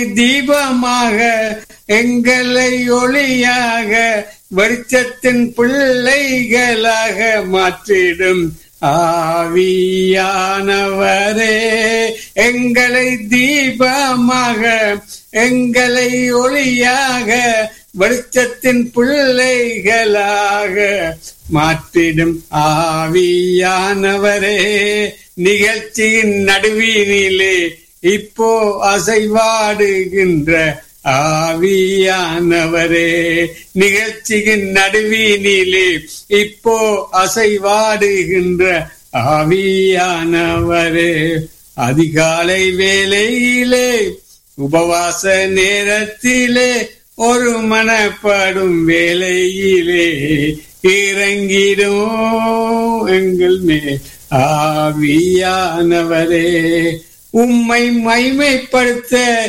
தீபமாக எங்களை ஒளியாக வெளிச்சத்தின் பிள்ளைகளாக மாற்றிடும் ஆவியானவரே. எங்களை தீபமாக எங்களை ஒளியாக வெளிச்சத்தின் பிள்ளைகளாக மாற்றிடும் ஆவியானவரே. நிகழ்ச்சியின் நடுவினிலே இப்போ அசைவாடுகின்ற ஆவியானவரே. நிகழ்ச்சியின் நடுவினிலே இப்போ அசைவாடுகின்ற ஆவியானவரே. அதிகாலை வேளையிலே உபவாச நேரத்திலே ஒரு மனப்படும் வேளையிலே இறங்கிடும் எங்கள் மேல் ஆவியானவரே. உம்மை மைமைப்படுத்த